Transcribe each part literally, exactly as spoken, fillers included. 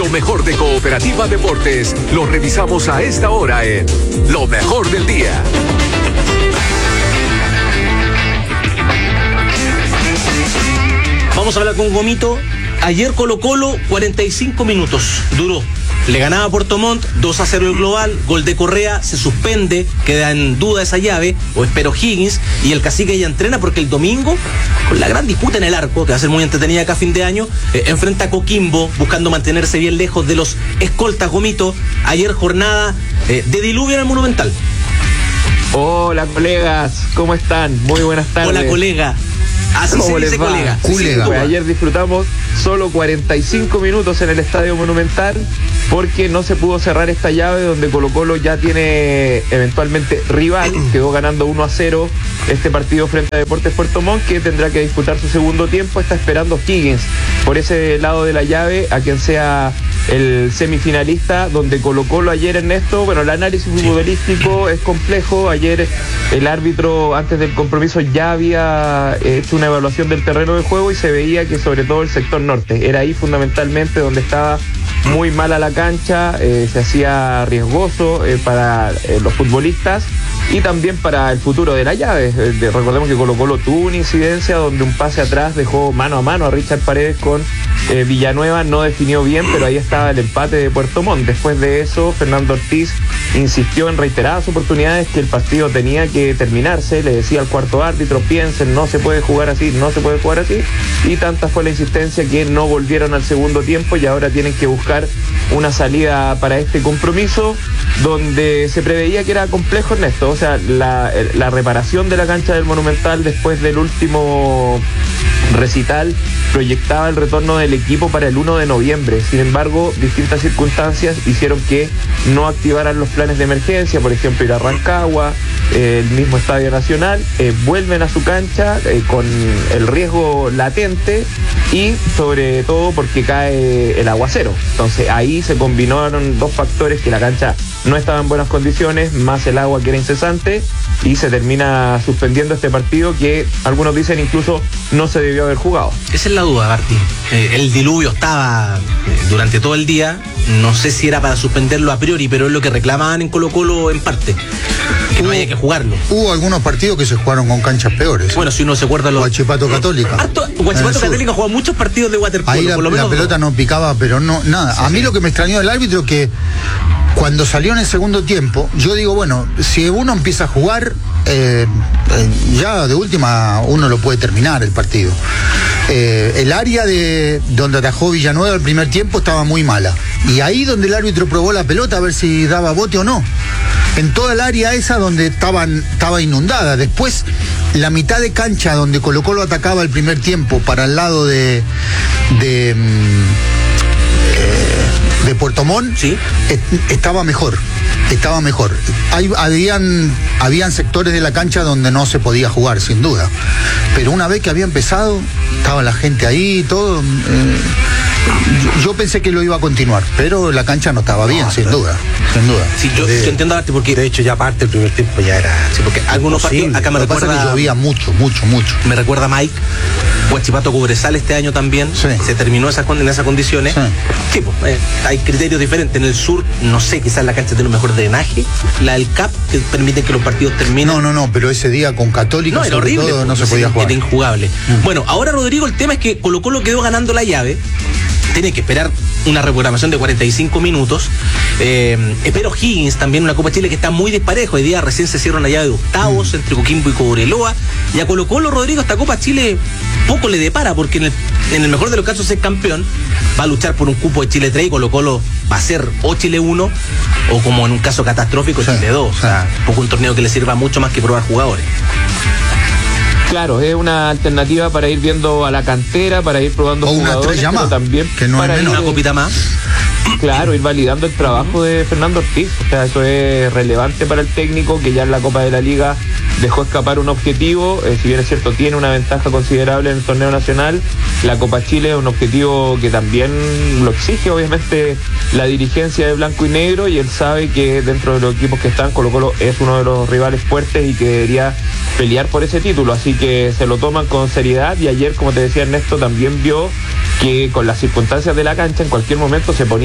mejor de Cooperativa Deportes lo revisamos a esta hora en Lo Mejor del Día. Vamos a hablar con Gomito. Ayer Colo-Colo, cuarenta y cinco minutos duró. Le ganaba a Puerto Montt, dos a cero el global, gol de Correa, se suspende, queda en duda esa llave, o espero Higgins, y el Cacique ya entrena porque el domingo, con la gran disputa en el arco, que va a ser muy entretenida acá a fin de año, eh, enfrenta a Coquimbo, buscando mantenerse bien lejos de los escoltas. Gomito, ayer jornada eh, de diluvio en el Monumental. Hola colegas, ¿cómo están? Muy buenas tardes. Hola colega. Así se dice colega. colega. Pues ayer disfrutamos solo cuarenta y cinco minutos en el Estadio Monumental porque no se pudo cerrar esta llave donde Colo-Colo ya tiene eventualmente rival. Quedó ganando uno a cero este partido frente a Deportes Puerto Montt, que tendrá que disputar su segundo tiempo. Está esperando Higgins por ese lado de la llave a quien sea el semifinalista, donde Colo-Colo ayer, Ernesto, bueno, el análisis sí. futbolístico es complejo. Ayer el árbitro antes del compromiso ya había hecho una evaluación del terreno de juego y se veía que sobre todo el sector norte era ahí fundamentalmente donde estaba muy mala la cancha, eh, se hacía riesgoso eh, para eh, los futbolistas y también para el futuro de la llave. Eh, de, recordemos que Colo-Colo tuvo una incidencia donde un pase atrás dejó mano a mano a Richard Paredes con eh, Villanueva, no definió bien, pero ahí estaba el empate de Puerto Montt. Después de eso, Fernando Ortiz insistió en reiteradas oportunidades que el partido tenía que terminarse, le decía al cuarto árbitro, piensen, no se puede jugar así, no se puede jugar así, y tanta fue la insistencia que no volvieron al segundo tiempo y ahora tienen que buscar una salida para este compromiso donde se preveía que era complejo, Ernesto. O sea, la, la reparación de la cancha del Monumental después del último recital proyectaba el retorno del equipo para el uno de noviembre. Sin embargo, distintas circunstancias hicieron que no activaran los planes de emergencia, por ejemplo, ir a Rancagua, eh, el mismo Estadio Nacional, eh, vuelven a su cancha eh, con el riesgo latente y sobre todo porque cae el aguacero. Entonces ahí se combinaron dos factores, que la cancha no estaba en buenas condiciones, más el agua que era incesante, y se termina suspendiendo este partido que algunos dicen incluso no se debió haber jugado. Esa es la duda, Martín. Eh, el diluvio estaba eh, durante todo el día, no sé si era para suspenderlo a priori, pero es lo que reclamaban en Colo-Colo en parte, que hubo, no haya que jugarlo. Hubo algunos partidos que se jugaron con canchas peores. Bueno, si uno se acuerda los... Huachipato Católica. Harto, Huachipato Católica jugó muchos partidos de waterpolo. Ahí la, por lo menos la pelota no picaba, pero no, nada. Sí, a mí sí. Lo que me extrañó del árbitro que cuando salió en el segundo tiempo, yo digo, bueno, si uno empieza a jugar, eh, eh, ya de última uno lo puede terminar el partido. Eh, el área de donde atajó Villanueva el primer tiempo estaba muy mala. Y ahí donde el árbitro probó la pelota a ver si daba bote o no. En toda el área esa donde estaban, estaba inundada. Después, la mitad de cancha donde Colo-Colo atacaba el primer tiempo para el lado de... de de Puerto Montt, ¿sí? estaba mejor, estaba mejor. Hay, habían, habían sectores de la cancha donde no se podía jugar, sin duda. Pero una vez que había empezado, estaba la gente ahí y todo. Eh, yo, yo pensé que lo iba a continuar, pero la cancha no estaba bien, no, sin duda, sin duda. Sí, yo, de, yo entiendo darte porque de hecho ya parte el primer tiempo ya era. Sí, porque algunos partidos acá me lo recuerda. Pasa que llovía mucho, mucho, mucho. Me recuerda a Mike. Huachipato Cobresal este año también, sí. Se terminó esa, en esas condiciones. Sí, sí pues, eh, hay criterios diferentes. En el sur, no sé, quizás la cancha tiene un mejor drenaje, la del C A P, que permite que los partidos terminen. No, no, no, pero ese día con Católica no, era horrible, todo, pues, no se podía era jugar. Era injugable. Mm. Bueno, ahora, Rodrigo, el tema es que Colo-Colo quedó ganando la llave. Tiene que esperar una reprogramación de cuarenta y cinco minutos. Eh, espero Higgins también, una Copa Chile que está muy disparejo. Hoy día recién se cierra una llave de octavos mm. entre Coquimbo y Cobreloa. Y a Colo-Colo, Rodrigo, esta Copa Chile poco le depara, porque en el, en el mejor de los casos es campeón. Va a luchar por un cupo de Chile tres y Colo-Colo va a ser o Chile uno o, como en un caso catastrófico, sí, Chile dos. Sí. O sea, poco un torneo que le sirva mucho más que probar jugadores. Claro, es una alternativa para ir viendo a la cantera, para ir probando o jugadores, una estrella pero más, también que no para es ir, una copita más. Claro, ir validando el trabajo de Fernando Ortiz. O sea, eso es relevante para el técnico, que ya en la Copa de la Liga dejó escapar un objetivo. Eh, si bien es cierto, tiene una ventaja considerable en el torneo nacional, la Copa Chile es un objetivo que también lo exige, obviamente, la dirigencia de blanco y negro, y él sabe que dentro de los equipos que están, Colo-Colo es uno de los rivales fuertes y que debería pelear por ese título, así que se lo toman con seriedad. Y ayer, como te decía Ernesto, también vio que con las circunstancias de la cancha en cualquier momento se ponía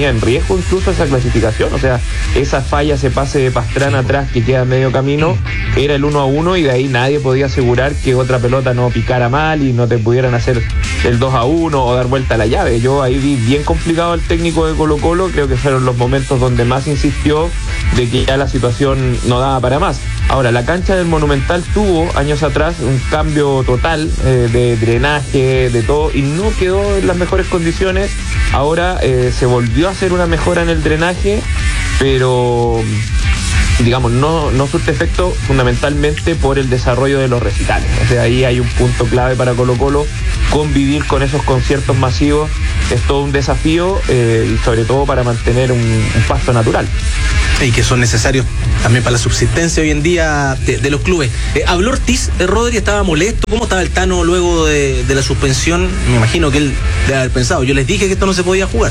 ponía en riesgo incluso esa clasificación. O sea, esa falla, ese pase de Pastrana atrás que queda a medio camino, era el uno a uno y de ahí nadie podía asegurar que otra pelota no picara mal y no te pudieran hacer el dos a uno o dar vuelta a la llave. Yo ahí vi bien complicado al técnico de Colo-Colo, creo que fueron los momentos donde más insistió de que ya la situación no daba para más. Ahora, la cancha del Monumental tuvo años atrás un cambio total eh, de drenaje, de todo, y no quedó en las mejores condiciones. Ahora eh, se volvió a hacer una mejora en el drenaje, pero digamos, no, no surte efecto fundamentalmente por el desarrollo de los recitales. O sea, ahí hay un punto clave para Colo-Colo. Convivir con esos conciertos masivos es todo un desafío, eh, y sobre todo para mantener un, un pasto natural. Y que son necesarios también para la subsistencia hoy en día de, de los clubes. Eh, habló Ortiz, eh, Rodri, estaba molesto. ¿Cómo estaba el Tano luego de, de la suspensión? Me imagino que él debe haber pensado, yo les dije que esto no se podía jugar.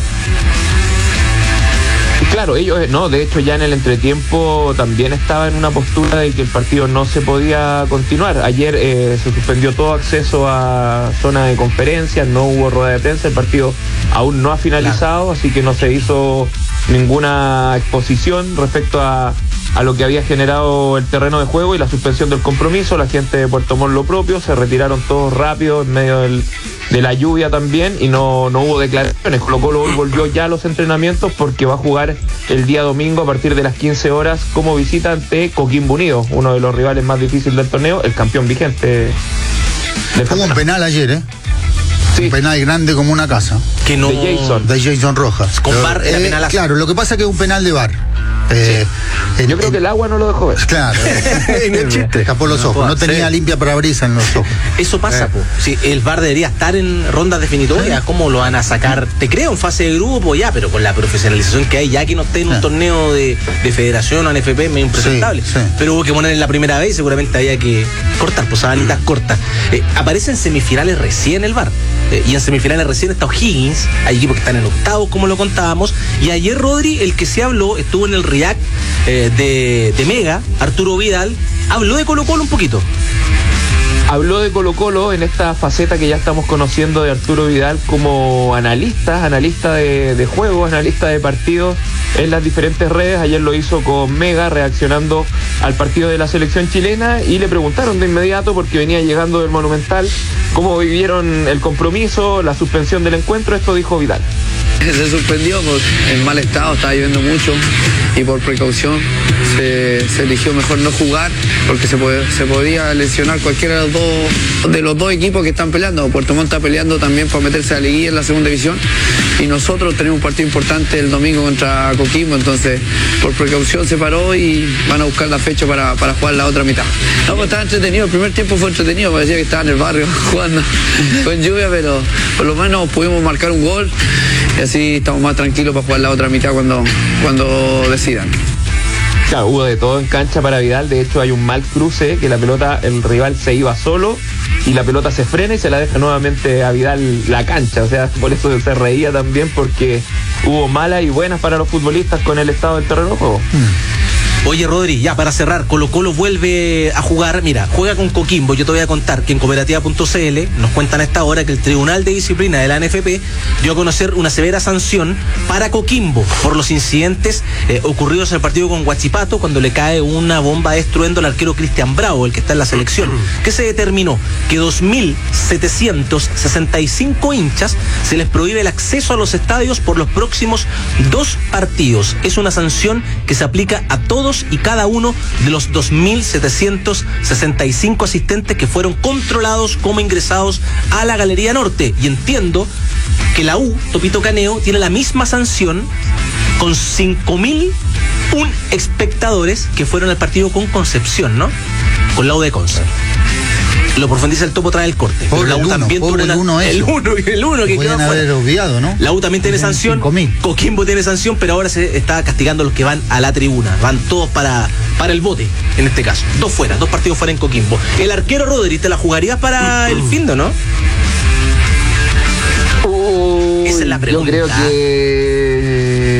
Claro, ellos, no, de hecho ya en el entretiempo también estaba en una postura de que el partido no se podía continuar. Ayer eh, se suspendió todo acceso a zona de conferencias, no hubo rueda de prensa, el partido aún no ha finalizado, claro. Así que no se hizo ninguna exposición respecto a, a lo que había generado el terreno de juego y la suspensión del compromiso. La gente de Puerto Montt lo propio, se retiraron todos rápido en medio del, de la lluvia también y no, no hubo declaraciones. Colo-Colo hoy volvió ya a los entrenamientos porque va a jugar el día domingo a partir de las quince horas como visita ante Coquimbo Unido, uno de los rivales más difíciles del torneo, el campeón vigente. Hubo un penal ayer, ¿eh? Sí. Un penal grande como una casa. Que no... De Jason. De Jason Rojas. Con V A R era eh, penalazo. Claro, lo que pasa es que es un penal de V A R. Eh, sí. el, Yo creo el, que el agua no lo dejó ver. Claro. No chiste. Tapó los ojos. No tenía sí. limpia parabrisas en los ojos. Eso pasa, eh. po. Si el V A R debería estar en rondas definitorias, ¿cómo lo van a sacar? Te creo en fase de grupo ya, pero con la profesionalización que hay, ya que no esté en un sí. torneo de, de federación o en F P, medio impresentable. Sí, sí. Pero hubo que poner en la primera vez y seguramente había que cortar, pues sabanitas cortas. Eh, aparece en semifinales recién el V A R. Eh, y en semifinales recién está O'Higgins, hay equipos que están en octavos, como lo contábamos. Y ayer Rodri, el que se habló, estuvo en el React eh, de, de Mega, Arturo Vidal, habló de Colo-Colo un poquito. Habló de Colo-Colo en esta faceta que ya estamos conociendo de Arturo Vidal como analista, analista de, de juegos, analista de partidos en las diferentes redes. Ayer lo hizo con Mega, reaccionando al partido de la selección chilena, y le preguntaron de inmediato, porque venía llegando del Monumental, cómo vivieron el compromiso, la suspensión del encuentro. Esto dijo Vidal. Se suspendió por en mal estado, estaba lloviendo mucho y por precaución se, se eligió mejor no jugar porque se, puede, se podía lesionar cualquiera de los, dos, de los dos equipos que están peleando. Puerto Montt está peleando también para meterse a la liguilla en la segunda división y nosotros tenemos un partido importante el domingo contra Coquimbo, entonces por precaución se paró y van a buscar la fecha para, para jugar la otra mitad. No, pues estaba entretenido, el primer tiempo fue entretenido, parecía que estaba en el barrio jugando con lluvia, pero por lo menos pudimos marcar un gol y así estamos más tranquilos para jugar la otra mitad cuando, cuando decidan. Claro, hubo de todo en cancha para Vidal. De hecho hay un mal cruce, que la pelota, el rival se iba solo y la pelota se frena y se la deja nuevamente a Vidal la cancha. O sea, por eso se reía también, porque hubo malas y buenas para los futbolistas con el estado del terreno de juego. Hmm. Oye, Rodri, ya para cerrar, Colo-Colo vuelve a jugar, mira, juega con Coquimbo. Yo te voy a contar que en cooperativa punto c l nos cuentan a esta hora que el Tribunal de Disciplina de la N F P dio a conocer una severa sanción para Coquimbo por los incidentes eh, ocurridos en el partido con Huachipato, cuando le cae una bomba de estruendo al arquero Cristian Bravo, el que está en la selección. ¿Qué se determinó? Que dos mil setecientos sesenta y cinco hinchas se les prohíbe el acceso a los estadios por los próximos dos partidos. Es una sanción que se aplica a todos y cada uno de los dos mil setecientos sesenta y cinco asistentes que fueron controlados como ingresados a la Galería Norte. Y entiendo que la U, Topito Caneo, tiene la misma sanción con cinco mil un espectadores que fueron al partido con Concepción, ¿no? Con la U de Conce. Lo profundiza el Topo tras el corte. Pobre la U el uno, también tuvo el una, uno el uno, el uno que podían quedó haber fuera. obviado, ¿no? La U también tiene sanción. Coquimbo tiene sanción, pero ahora se está castigando a los que van a la tribuna. Van todos para, para el bote, en este caso. Dos fuera, dos partidos fuera en Coquimbo. El arquero Rodri, ¿te la jugarías para el Findo, no? Uy, esa es la pregunta. Yo creo que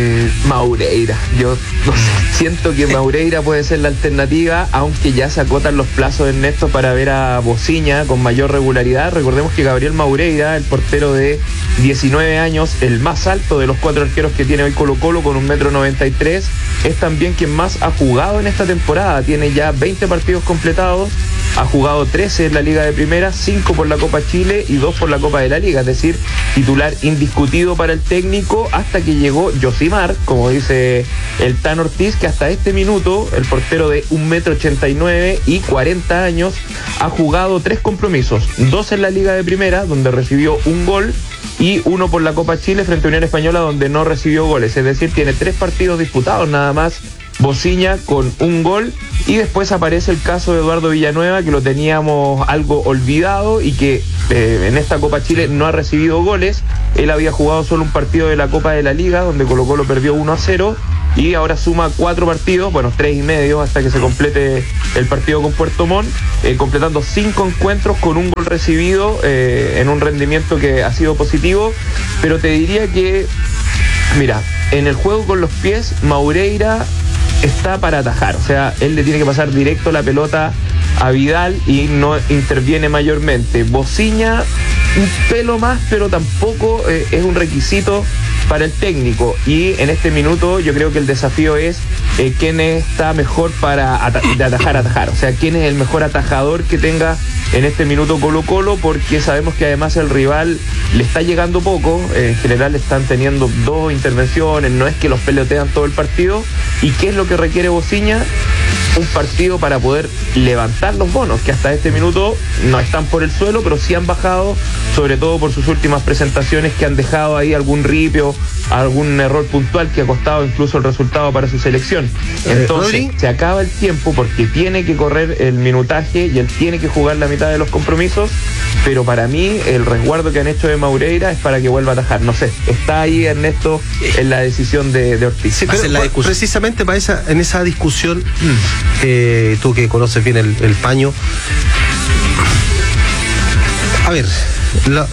Maureira. Yo no sé, siento que Maureira puede ser la alternativa, aunque ya se acotan los plazos, Ernesto, para ver a Bociña con mayor regularidad. Recordemos que Gabriel Maureira, el portero de diecinueve años, el más alto de los cuatro arqueros que tiene hoy Colo-Colo, con un metro noventa y tres, es también quien más ha jugado en esta temporada. Tiene ya veinte partidos completados, ha jugado trece en la Liga de Primera, cinco por la Copa Chile y dos por la Copa de la Liga, es decir, titular indiscutido para el técnico, hasta que llegó Yosimar, como dice el Tan Ortiz, que hasta este minuto, el portero de un metro ochenta y nueve y cuarenta años, ha jugado tres compromisos, dos en la Liga de Primera, donde recibió un gol, y uno por la Copa Chile frente a Unión Española, donde no recibió goles, es decir, tiene tres partidos disputados nada más Bociña, con un gol. Y después aparece el caso de Eduardo Villanueva, que lo teníamos algo olvidado y que eh, en esta Copa Chile no ha recibido goles. Él había jugado solo un partido de la Copa de la Liga, donde Colo-Colo perdió uno a cero, y ahora suma cuatro partidos, bueno, tres y medio hasta que se complete el partido con Puerto Montt, eh, completando cinco encuentros con un gol recibido, eh, en un rendimiento que ha sido positivo. Pero te diría que, mira, en el juego con los pies, Maureira está para atajar, o sea, él le tiene que pasar directo la pelota a Vidal y no interviene mayormente. Bociña un pelo más, pero tampoco eh, es un requisito para el técnico, y en este minuto yo creo que el desafío es eh, quién está mejor para ata- de atajar, atajar, o sea, quién es el mejor atajador que tenga en este minuto Colo-Colo, porque sabemos que además el rival le está llegando poco, eh, en general están teniendo dos intervenciones, no es que los pelotean todo el partido. ¿Y qué es lo que requiere Bociña? Un partido para poder levantar los bonos, que hasta este minuto no están por el suelo, pero sí han bajado, sobre todo por sus últimas presentaciones, que han dejado ahí algún ripio, algún error puntual que ha costado incluso el resultado para su selección. Entonces, eh, se acaba el tiempo porque tiene que correr el minutaje y él tiene que jugar la mitad de los compromisos, pero para mí el resguardo que han hecho de Maureira es para que vuelva a atajar. No sé, está ahí, Ernesto, en la decisión de, de Ortiz. Sí, pero en la discusión. Precisamente para esa, en esa discusión, eh, tú que conoces bien el, el paño, a ver, la,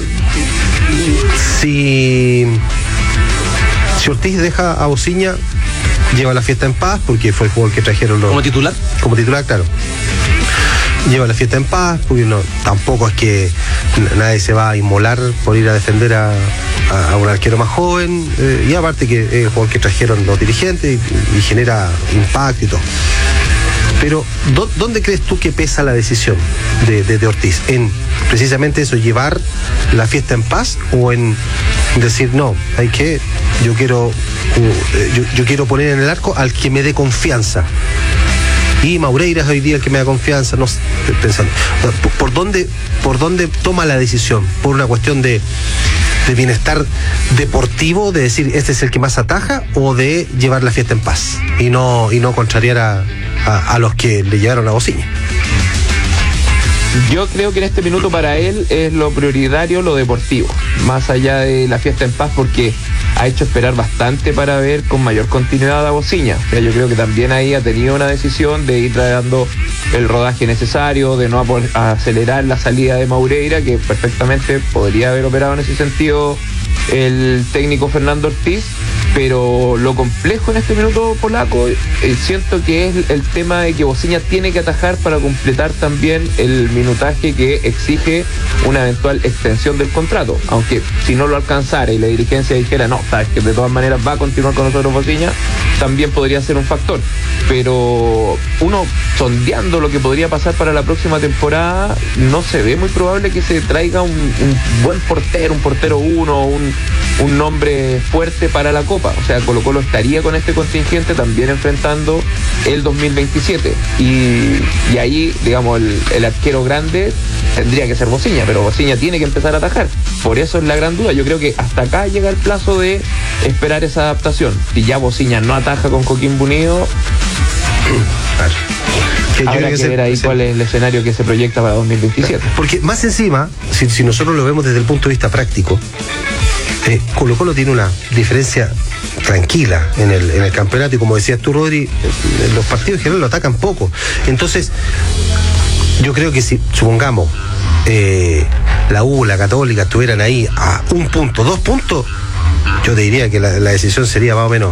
si, si Ortiz deja a Bociña, lleva la fiesta en paz, porque fue el jugador que trajeron los... ¿Como titular? Como titular, claro. Lleva la fiesta en paz, porque no, tampoco es que nadie se va a inmolar por ir a defender a, a, a un arquero más joven, eh, y aparte que es el jugador que trajeron los dirigentes y, y genera impacto y todo. Pero, ¿dó, ¿dónde crees tú que pesa la decisión de, de, de Ortiz? ¿En precisamente eso, llevar la fiesta en paz, o en decir, no, hay que, yo quiero, uh, yo, yo quiero poner en el arco al que me dé confianza? Y Maureira es hoy día el que me da confianza, no sé, pensando. ¿Por, por dónde, por dónde toma la decisión? ¿Por una cuestión de, de bienestar deportivo, de decir este es el que más ataja, o de llevar la fiesta en paz y no, y no contrariar a, a, a los que le llevaron a Bociña? Yo creo que en este minuto para él es lo prioritario, lo deportivo, más allá de la fiesta en paz, porque ha hecho esperar bastante para ver con mayor continuidad a Bociña. O sea, yo creo que también ahí ha tenido una decisión de ir dando el rodaje necesario, de no acelerar la salida de Maureira, que perfectamente podría haber operado en ese sentido el técnico Fernando Ortiz. Pero lo complejo en este minuto polaco, eh, siento que es el tema de que Bociña tiene que atajar para completar también el minutaje que exige una eventual extensión del contrato. Aunque si no lo alcanzara y la dirigencia dijera, no, sabes que de todas maneras va a continuar con nosotros Bociña, también podría ser un factor. Pero uno, sondeando lo que podría pasar para la próxima temporada, no se ve muy probable que se traiga un, un buen portero, un portero uno, un, un nombre fuerte para la Copa. O sea, Colo-Colo estaría con este contingente también enfrentando el dos mil veintisiete. Y, y ahí, digamos, el, el arquero grande tendría que ser Bociña, pero Bociña tiene que empezar a atajar. Por eso es la gran duda. Yo creo que hasta acá llega el plazo de esperar esa adaptación. Si ya Bociña no ataja con Coquimbo Unido, claro. Que habrá que, que ver ahí se, cuál es el escenario que se proyecta para dos mil veintisiete. Porque más encima, si, si nosotros lo vemos desde el punto de vista práctico, eh, Colo-Colo tiene una diferencia tranquila en el, en el campeonato, y como decías tú, Rodri, en los partidos en general lo atacan poco. Entonces, yo creo que si, supongamos, eh, la U, la Católica estuvieran ahí a un punto, dos puntos, yo te diría que la, la decisión sería más o menos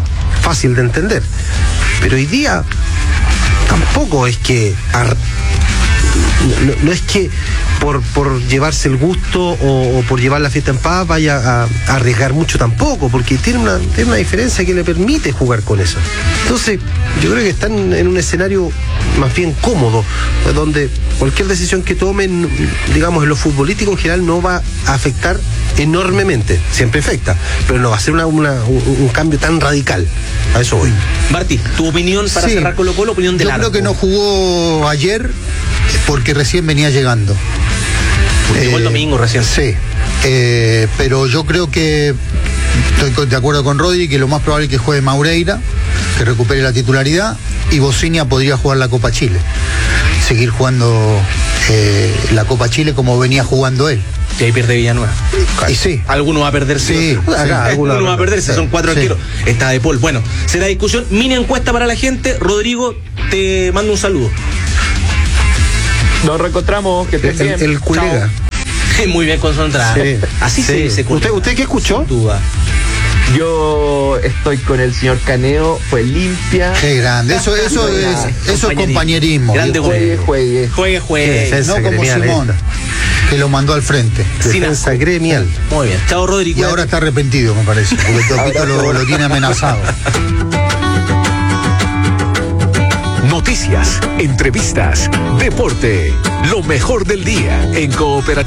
fácil de entender. Pero hoy día tampoco es que ar- no, no es que por, por llevarse el gusto o, o por llevar la fiesta en paz vaya a, a arriesgar mucho tampoco, porque tiene una, tiene una diferencia que le permite jugar con eso. Entonces, yo creo que están en un escenario más bien cómodo, donde cualquier decisión que tomen, digamos, en lo futbolístico en general no va a afectar enormemente, siempre afecta, pero no va a ser una, una, un, un cambio tan radical. A eso voy. Martí, tu opinión para Sí. cerrar Colo Colo, opinión de Yo Largo. creo que no jugó ayer porque recién venía llegando. Llegó el domingo recién. Sí, eh, pero yo creo que estoy con- de acuerdo con Rodri que lo más probable es que juegue Maureira, que recupere la titularidad, y Bocinia podría jugar la Copa Chile, seguir jugando eh, la Copa Chile como venía jugando él. Y ahí pierde Villanueva. Y sí, Alguno va a perder, sí. Sí, o sí. acá, alguno alguno va a perder, si son cuatro sí. arqueros. Está de Paul. Bueno, será discusión. Mini encuesta para la gente. Rodrigo, te mando un saludo. Nos reencontramos, que estén El, bien. el colega. Muy bien concentrado. Sí. Así se Sí. dice. ¿Usted, ¿Usted qué escuchó? Sin duda. Chao. Yo estoy con el señor Caneo, fue limpia. qué grande. Eso, eso es, eso es compañerismo. Grande viejo. Juegue, juegue. Juegue, Qué juegue. defensa. No como gremial Simón, que lo mandó al frente. Sin Defensa asco. gremial. Muy bien. Chao, Rodrigo. Y ahora está arrepentido, me parece, porque Topito lo, lo tiene amenazado. Noticias, entrevistas, deporte, lo mejor del día en Cooperativa.